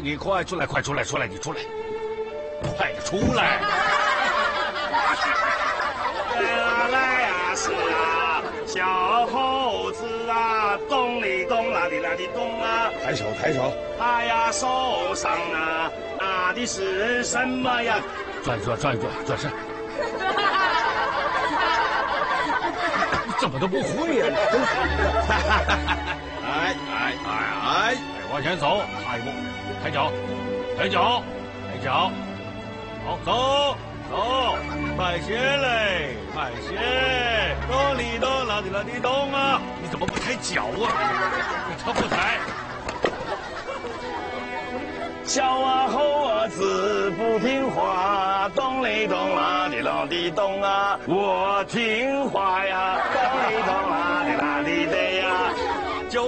你快出来，快出来，出来，你出来，快点出来！ 来呀是啊，小猴子啊，咚里咚啦哩啦哩咚啊， 抬手，抬手！ 哎呀，手上啊拿的是什么呀？ 转身！你怎么都不会呀？哎，往前走，下一步，抬脚，好，走，快些嘞，快些！咚里咚啦哩啦哩咚啊！你怎么不抬脚啊？你车不抬？ 小啊猴子不听话，咚里咚啦哩啦哩咚啊，我听话呀，咚里咚啦哩啦哩的